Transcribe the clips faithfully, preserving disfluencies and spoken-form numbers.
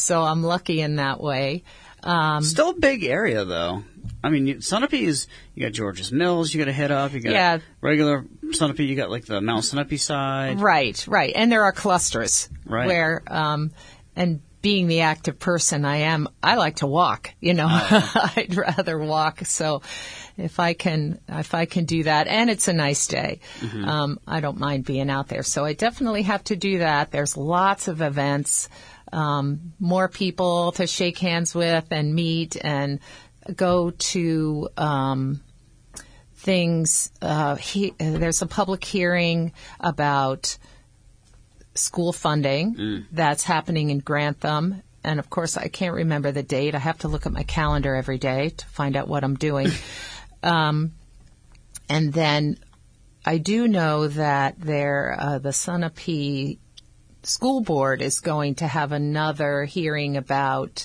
so I'm lucky in that way. Um, Still a big area, though. I mean, Sunapee is, you got George's Mills you got to hit up. You got yeah. regular Sunapee. You got like the Mount Sunapee side. Right, right. And there are clusters right. where, um, and being the active person I am, I like to walk, you know, Oh. I'd rather walk. So if I can, if I can do that, and it's a nice day, mm-hmm. um, I don't mind being out there. So I definitely have to do that. There's lots of events. Um, more people to shake hands with and meet and go to um, things. Uh, he, there's a public hearing about school funding mm. that's happening in Grantham. And, of course, I can't remember the date. I have to look at my calendar every day to find out what I'm doing. um, and then I do know that there, uh, the Sunapee School Board is going to have another hearing about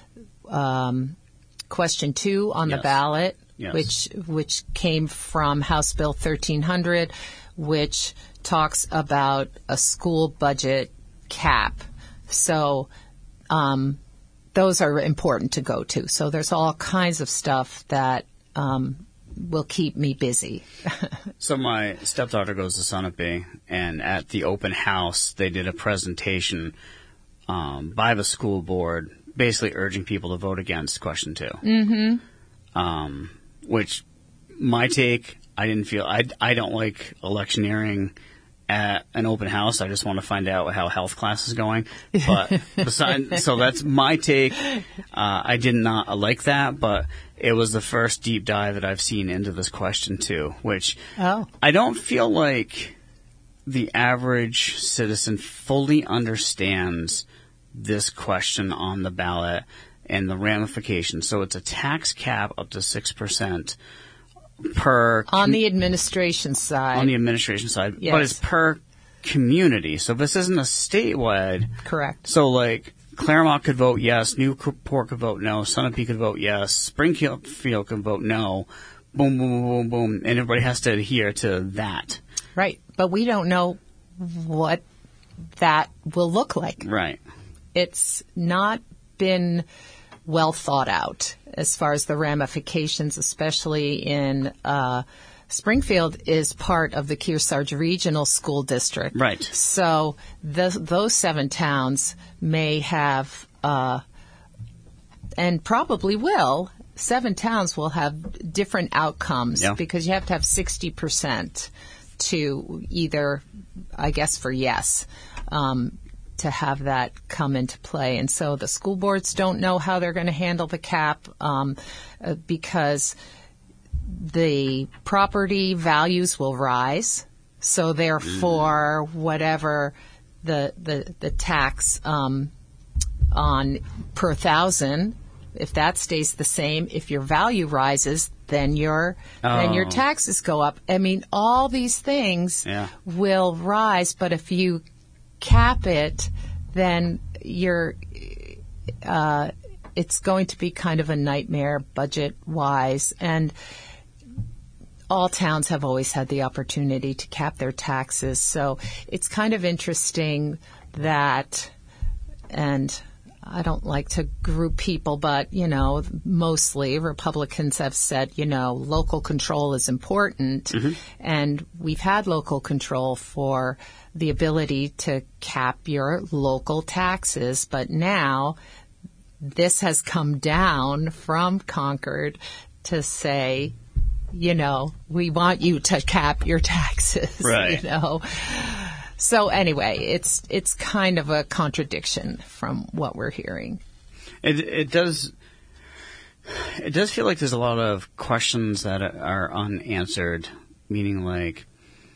um, question two on yes. the ballot, yes. which which came from House Bill thirteen hundred, which talks about a school budget cap. So um, those are important to go to. So there's all kinds of stuff that um, will keep me busy. So my stepdaughter goes to Sunapee, and at the open house, they did a presentation um, by the school board, basically urging people to vote against question two. Mm-hmm. Um, which, my take, I didn't feel I I don't like electioneering at an open house. I just want to find out how health class is going. But besides, so that's my take. Uh, I did not like that, but it was the first deep dive that I've seen into this question too, which oh. I don't feel like the average citizen fully understands this question on the ballot and the ramifications. So it's a tax cap up to six percent per on the administration side. On the administration side, yes. but it's per community. So this isn't a statewide. Correct. So like Claremont could vote yes, Newport could vote no, Sunapee could vote yes, Springfield could vote no. Boom, boom, boom, boom, boom, and everybody has to adhere to that. Right, but we don't know what that will look like. Right. It's not been well thought out as far as the ramifications, especially in uh, Springfield is part of the Kearsarge Regional School District. Right. So the, those seven towns may have, uh, and probably will, seven towns will have different outcomes yeah. because you have to have sixty percent to either, I guess, for yes. Um, to have that come into play. And so the school boards don't know how they're going to handle the cap um, uh, because the property values will rise. So therefore, whatever the the, the tax um, on per thousand, if that stays the same, if your value rises, then your oh. then your taxes go up. I mean, all these things yeah. will rise, but if you cap it, then you're, uh, it's going to be kind of a nightmare budget-wise. And all towns have always had the opportunity to cap their taxes. So it's kind of interesting that, and I don't like to group people, but, you know, mostly Republicans have said, you know, local control is important. Mm-hmm. And we've had local control for the ability to cap your local taxes. But now this has come down from Concord to say, you know, we want you to cap your taxes, right. you know. So anyway, it's it's kind of a contradiction from what we're hearing. It it does it does feel like there's a lot of questions that are unanswered, meaning like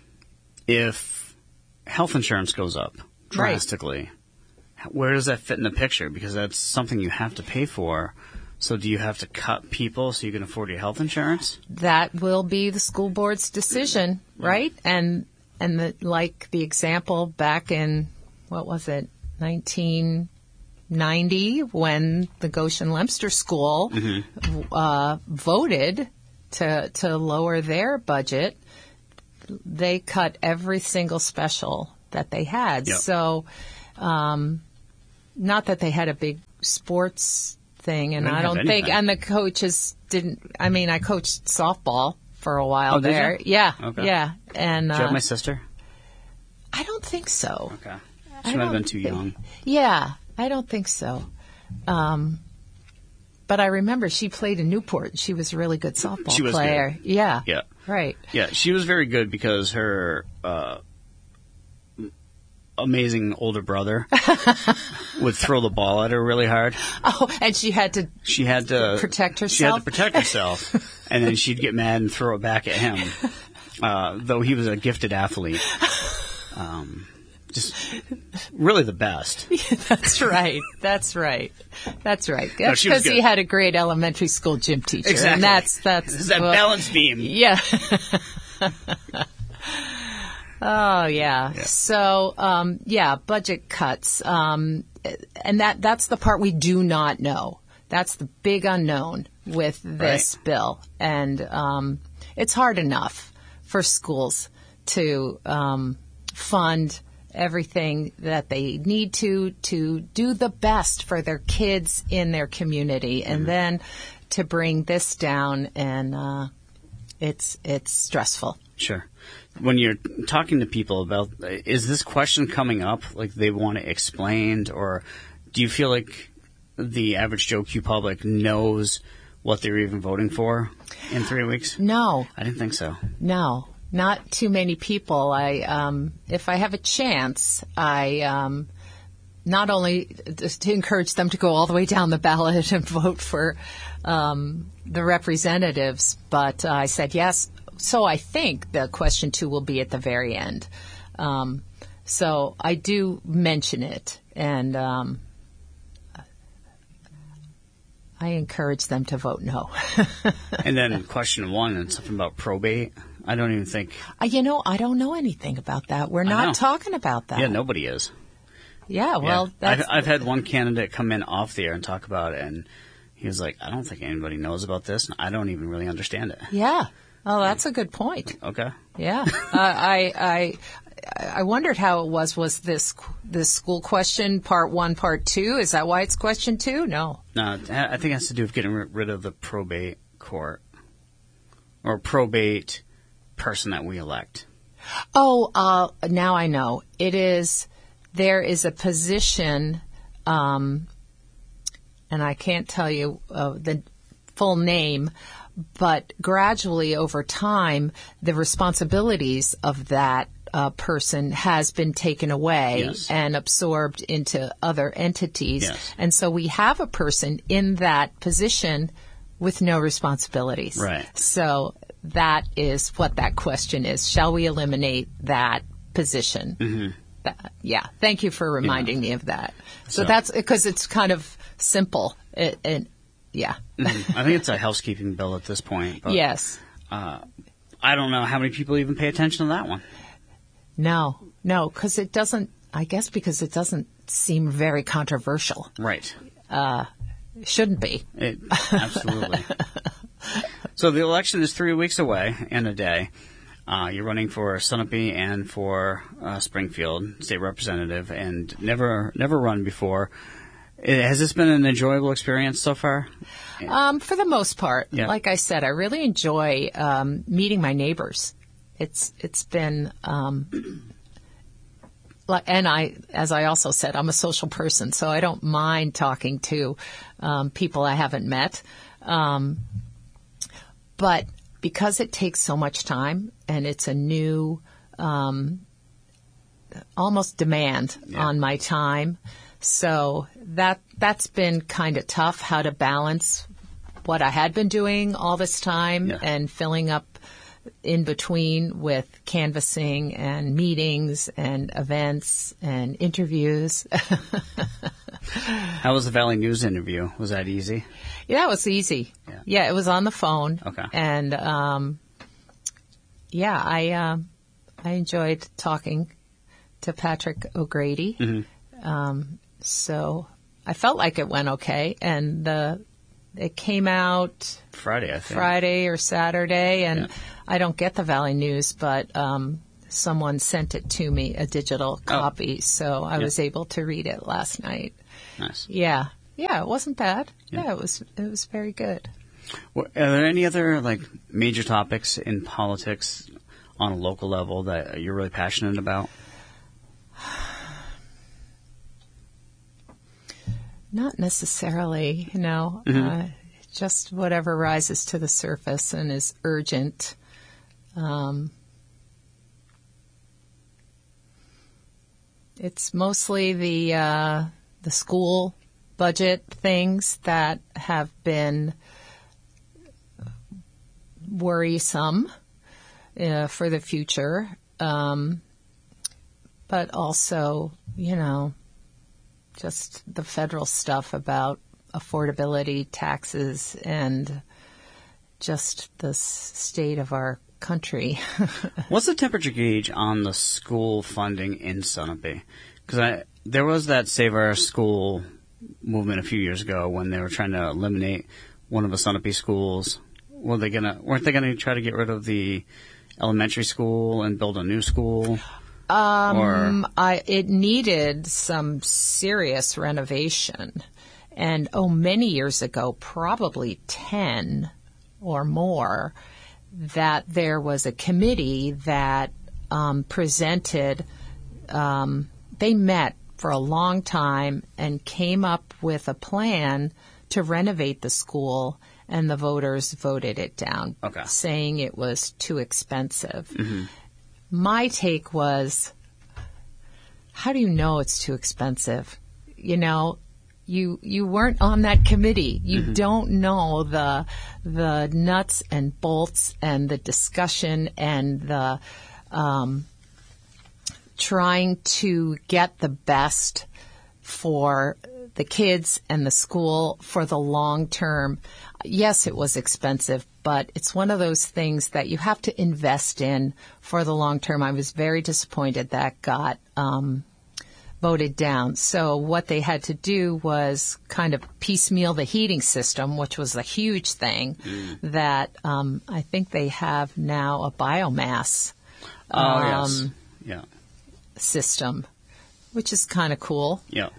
if health insurance goes up drastically, right. where does that fit in the picture? Because that's something you have to pay for. So do you have to cut people so you can afford your health insurance? That will be the school board's decision, right? And And the, like the example back in, what was it, nineteen ninety, when the Goshen Lemster School mm-hmm. uh, voted to to lower their budget, they cut every single special that they had. Yep. So, um, not that they had a big sports thing, and Didn't I have don't think, anything. and the coaches didn't, I mean, I coached softball for a while Oh, did there. you? Yeah. Okay. Yeah. And, Do you have uh, my sister? I don't think so. Okay. I She might have don't been too think- young. Yeah, I don't think so. Um, but I remember she played in Newport. She was a really good softball She was player. good. Yeah. Yeah. Right. Yeah, she was very good because her uh, amazing older brother would throw the ball at her really hard. Oh, and she had to She had to protect She had to herself? protect herself, and then she'd get mad and throw it back at him. Uh, though he was a gifted athlete, um, just really the best. That's right. That's right. That's right. No, That's she was because he good. had a great elementary school gym teacher. Exactly. And that's, that's, This is that well, balance beam. Yeah. Oh, yeah. Yeah. So, um, yeah, budget cuts. Um, and that, that's the part we do not know. That's the big unknown with this Right. bill. And, um, it's hard enough for schools to, um, fund everything that they need to, to do the best for their kids in their community. And Mm-hmm. then to bring this down and, uh, it's, it's stressful. Sure. When you're talking to people about, is this question coming up, like they want it explained, or do you feel like the average Joe Q public knows what they're even voting for in three weeks? No, I didn't think so. no, not too many people. I, um, if I have a chance, I, um, not only just to encourage them to go all the way down the ballot and vote for, um, the representatives, but uh, I said yes. So I think the question two will be at the very end. Um, so I do mention it, and um, I encourage them to vote no. And then question one, and something about probate. I don't even think. Uh, you know, I don't know anything about that. We're I not know. talking about that. Yeah, nobody is. Yeah, well, Yeah. I've, that's, I've had one candidate come in off the air and talk about it, and he was like, I don't think anybody knows about this, and I don't even really understand it. yeah. Oh, that's a good point. Okay. Yeah, uh, I, I, I wondered how it was. Was this this school question part one, part two? Is that why it's question two? No. No, I think it has to do with getting ri- rid of the probate court or probate person that we elect. Oh, uh, now I know. It is. There is a position, um, and I can't tell you uh, the full name. But gradually over time, the responsibilities of that uh, person has been taken away Yes. and absorbed into other entities. Yes. And so we have a person in that position with no responsibilities. Right. So that is what that question is. Shall we eliminate that position? Mm-hmm. That, yeah. Thank you for reminding me of that. So, So- that's because it's kind of simple. It, it, yeah. Mhm. I think it's a housekeeping bill at this point. But, Yes. Uh, I don't know how many people even pay attention to that one. No, no, because it doesn't, I guess because it doesn't seem very controversial. Right. It shouldn't be. It, absolutely. So the election is three weeks away and a day. Uh, you're running for Sunapee and for uh, Springfield State Representative, and never never run before. Uh, Has this been an enjoyable experience so far? Um, for the most part, Yeah. like I said, I really enjoy um, meeting my neighbors. It's it's been, um, like, and I, as I also said, I'm a social person, so I don't mind talking to um, people I haven't met. Um, but because it takes so much time and it's a new, um, almost demand Yeah. on my time, so that that's been kind of tough. How to balance what I had been doing all this time Yeah. and filling up in between with canvassing and meetings and events and interviews. How was the Valley News interview? Was that easy? Yeah, it was easy. Yeah. Yeah, it was on the phone. Okay. And um, yeah, I uh, I enjoyed talking to Patrick O'Grady. Mm-hmm. Um, so I felt like it went okay, and the it came out Friday, I think. Friday or Saturday, and Yeah. I don't get the Valley News, but um, someone sent it to me, a digital copy, so I Yeah. was able to read it last night. Nice. Yeah, Yeah, it wasn't bad. Yeah. Yeah, it was it was very good. Well, are there any other like major topics in politics on a local level that you're really passionate about? Not necessarily, you know, Mm-hmm. uh, just whatever rises to the surface and is urgent. Um, it's mostly the uh, the school budget things that have been worrisome uh, for the future, um, but also, you know, just the federal stuff about affordability, taxes, and just the s- state of our country. What's the temperature gauge on the school funding in Sunapee? Because I there was that Save Our School movement a few years ago when they were trying to eliminate one of the Sunapee schools. Were they gonna? Weren't they gonna try to get rid of the elementary school and build a new school? Um, Or- I, it needed some serious renovation. And, oh, many years ago, probably ten or more, that there was a committee that um, presented, um, they met for a long time and came up with a plan to renovate the school, and the voters voted it down, Okay. saying it was too expensive. My take was, how do you know it's too expensive? You know, you you weren't on that committee. You don't know the the nuts and bolts and the discussion and the um, trying to get the best for the kids and the school for the long term. Yes, it was expensive, but it's one of those things that you have to invest in for the long term. I was very disappointed that got um, voted down. So what they had to do was kind of piecemeal the heating system, which was a huge thing that um, I think they have now a biomass Oh yes, um, yeah, system, which is kind of cool. yeah.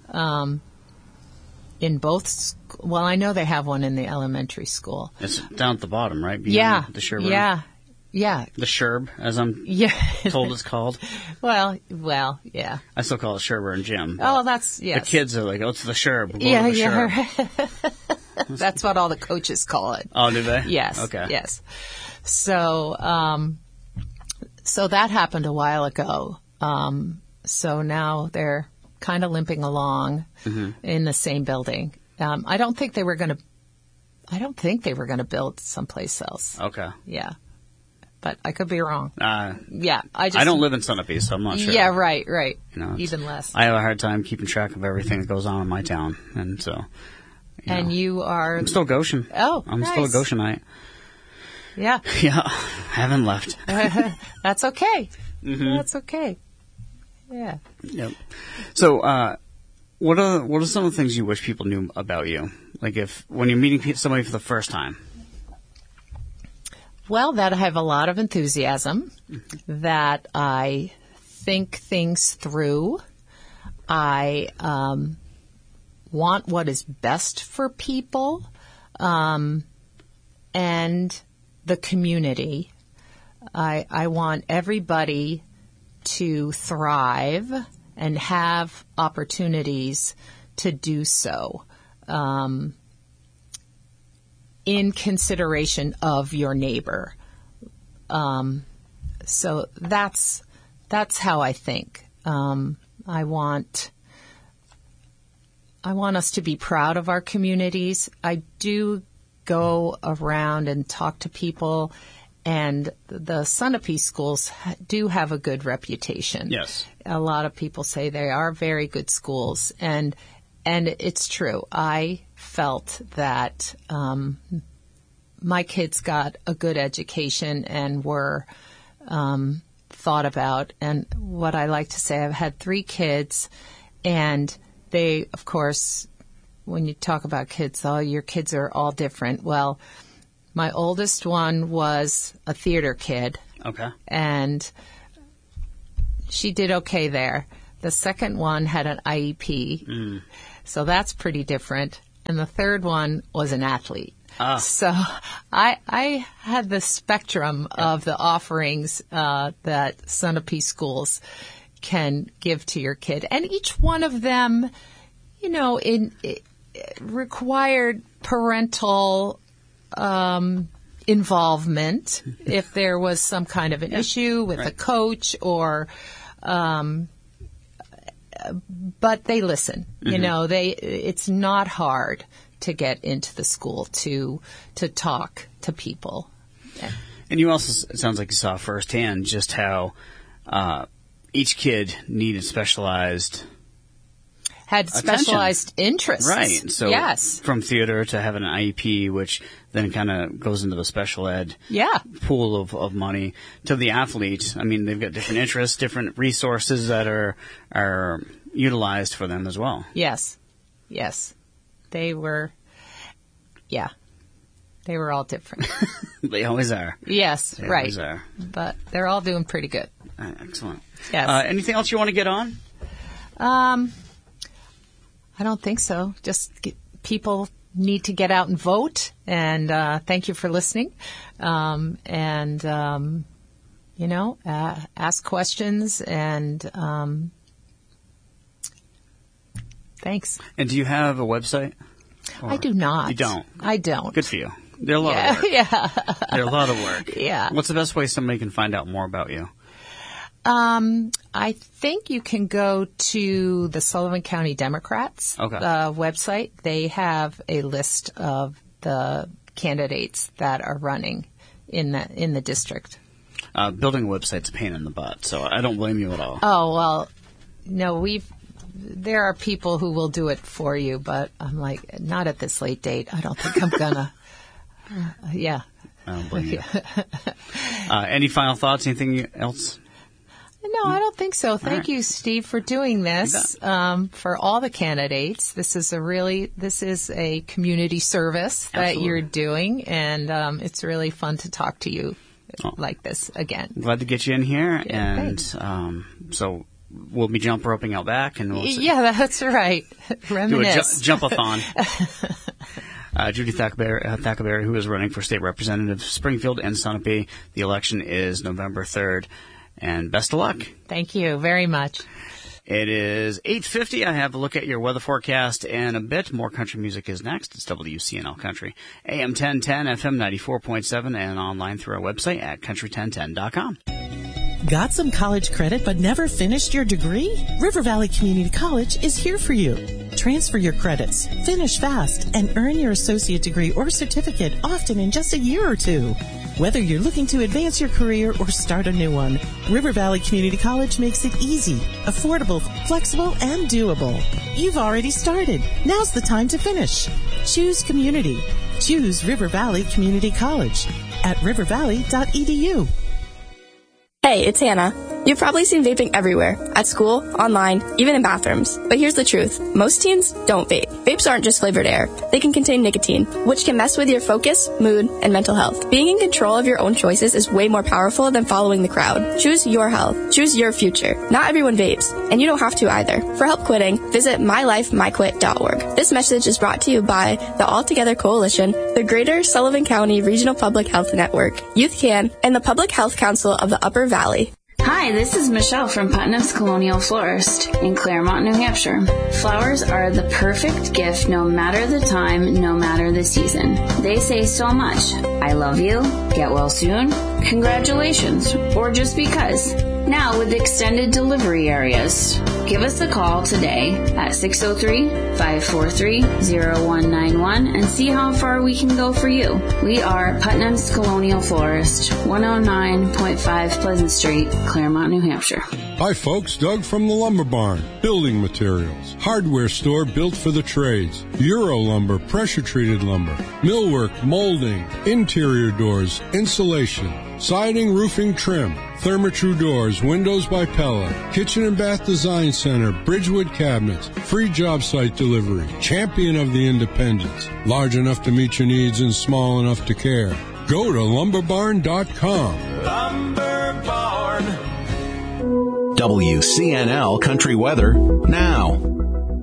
In both, sc- well, I know they have one in the elementary school. It's down at the bottom, right? Beyond Yeah, the Sherb. yeah, yeah, The Sherb, as I'm yeah. told it's called. well, well, yeah. I still call it Sherber and Jim. Oh, that's yes. The kids are like, oh, it's the Sherb. We'll go yeah, to the yeah. Sherb. That's what all the coaches call it. Oh, do they? Yes. Okay. Yes. So, um, so that happened a while ago. Um, so now they're kind of limping along in the same building. Um, I don't think they were going to. I don't think they were going to build someplace else. Okay. Yeah, but I could be wrong. Uh, Yeah, I just. I don't live in Sunapee, so I'm not sure. Yeah, right, right. You know, it's- Even less. I have a hard time keeping track of everything that goes on in my town, and so. You and know. you are. I'm still Goshen. Oh, I'm nice. still a Goshenite. Yeah, Yeah, haven't left. that's okay. Mm-hmm. That's okay. Yeah. Yep. So, uh, what are what are some of the things you wish people knew about you? Like if when you're meeting pe- somebody for the first time. Well, that I have a lot of enthusiasm, that I think things through. I um, want what is best for people um, and the community. I, I want everybody to thrive and have opportunities to do so. Um, in consideration of your neighbor. Um, so that's that's how I think. Um, I want I want us to be proud of our communities. I do go around and talk to people, and the Sunapee schools ha- do have a good reputation. Yes. A lot of people say they are very good schools, and and it's true. I felt that um, my kids got a good education and were um, thought about. And what I like to say, I've had three kids, and they, of course, when you talk about kids, oh, your kids are all different. Well, my oldest one was a theater kid, Okay. and she did okay there. The second one had an I E P, Mm. so that's pretty different. and the third one was an athlete. Ah. So I I had the spectrum of the offerings uh, that Sunapee schools can give to your kid. And each one of them, you know, in, it required parental um, involvement if there was some kind of an yeah. issue with right. a coach or... Um, but they listen. Mm-hmm. You know, they it's not hard to get into the school to to talk to people. And you also, it sounds like you saw firsthand just how uh, each kid needed specialized had specialized attention. interests. Right. So yes. from theater to having an I E P, which then kind of goes into the special ed yeah. pool of, of money, to the athlete. I mean, they've got different interests, different resources that are are utilized for them as well. Yes. Yes. They were, yeah. They were all different. They always are. Yes, they right. always are. But they're all doing pretty good. Uh, excellent. Yes. Uh, anything else you want to get on? Um, I don't think so. Just get, people need to get out and vote. And uh, thank you for listening. Um, and, um, you know, uh, ask questions and um, thanks. And do you have a website? Or I do not. You don't? I don't. Good for you. They're a lot yeah, of work. Yeah. They're a lot of work. Yeah. What's the best way somebody can find out more about you? Um, I think you can go to the Sullivan County Democrats okay. uh, website. They have a list of the candidates that are running in the in the district. Uh, building a website's a pain in the butt, so I don't blame you at all. Oh well, no, we've. There are people who will do it for you, but I'm like, not at this late date. I don't think I'm gonna. uh, yeah. I don't blame you. uh, any final thoughts? Anything else? No, I don't think so. Thank right. you, Steve, for doing this, um, for all the candidates. This is a really, this is a community service that Absolutely. You're doing, and um, it's really fun to talk to you oh. like this again. Glad to get you in here, yeah, and um, so we'll be jump roping out back. and we'll Yeah, that's right. Reminisce. Do a ju- jump-a-thon. Uh, Judy Thackerberry, uh, Thackerberry, who is running for state representative, Springfield and Sunapee. The election is November third. And best of luck. Thank you very much. It is eight fifty. I have a look at your weather forecast and a bit more country music is next. It's W C N L Country. A M ten ten, F M ninety-four point seven, and online through our website at country ten ten dot com. Got some college credit but never finished your degree? River Valley Community College is here for you. Transfer your credits, finish fast, and earn your associate degree or certificate often in just a year or two. Whether you're looking to advance your career or start a new one, River Valley Community College makes it easy, affordable, flexible, and doable. You've already started. Now's the time to finish. Choose community. Choose River Valley Community College at river valley dot e d u. Hey, it's Hannah. You've probably seen vaping everywhere, at school, online, even in bathrooms. But here's the truth. Most teens don't vape. Vapes aren't just flavored air. They can contain nicotine, which can mess with your focus, mood, and mental health. Being in control of your own choices is way more powerful than following the crowd. Choose your health. Choose your future. Not everyone vapes, and you don't have to either. For help quitting, visit my life my quit dot org. This message is brought to you by the All Together Coalition, the Greater Sullivan County Regional Public Health Network, Youth Can, and the Public Health Council of the Upper Valley. Hi, this is Michelle from Putnam's Colonial Florist in Claremont, New Hampshire. Flowers are the perfect gift no matter the time, no matter the season. They say so much. I love you, get well soon, congratulations, or just because. Now with extended delivery areas. Give us a call today at six oh three, five four three, oh one nine one and see how far we can go for you. We are Putnam's Colonial Florist, one oh nine point five Pleasant Street, Claremont, New Hampshire. Hi folks, Doug from the Lumber Barn. Building materials. Hardware store built for the trades. Euro lumber, pressure-treated lumber. Millwork, molding, interior doors, insulation, siding, roofing, trim. Therma-Tru doors, windows by Pella, kitchen and bath design center, Bridgewood cabinets, free job site delivery, champion of the independents, large enough to meet your needs and small enough to care. Go to lumber barn dot com. Lumber Barn. W C N L Country Weather now.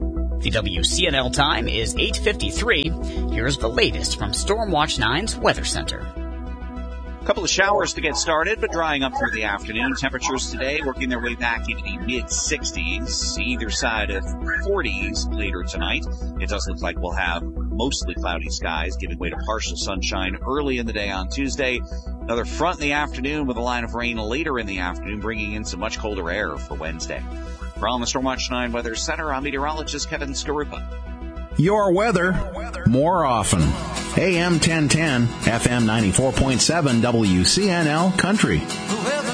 The W C N L time is eight fifty-three. Here's the latest from Stormwatch nine's Weather Center. A couple of showers to get started, but drying up through the afternoon. Temperatures today working their way back into the mid-sixties, either side of forties later tonight. It does look like we'll have mostly cloudy skies, giving way to partial sunshine early in the day on Tuesday. Another front in the afternoon with a line of rain later in the afternoon, bringing in some much colder air for Wednesday. From the Stormwatch nine Weather Center, I'm meteorologist Kevin Skarupa. Your weather, more often. A M ten ten, F M ninety-four point seven, W C N L Country.